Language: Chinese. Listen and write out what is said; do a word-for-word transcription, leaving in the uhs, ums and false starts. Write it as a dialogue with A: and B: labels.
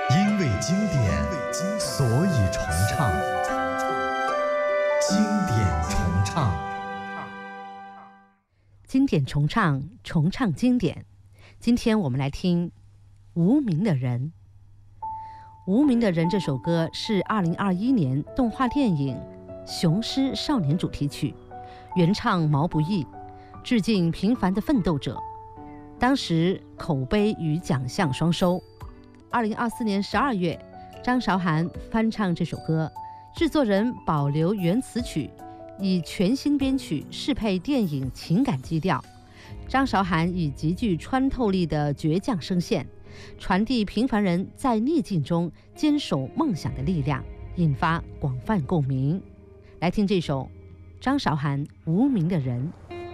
A: 因为经典，所以重唱。经典重唱，
B: 经典重唱，重唱经典。今天我们来听《无名的人》。《无名的人》这首歌是二零二一年动画电影《雄狮少年》主题曲，原唱毛不易，致敬平凡的奋斗者。当时口碑与奖项双收。二零二四年十二月，张韶涵翻唱这首歌，制作人保留原词曲，以全新编曲适配电影情感基调。张韶涵以极具穿透力的倔强声线，传递平凡人在逆境中坚守梦想的力量，引发广泛共鸣。来听这首张韶涵《无名的人》。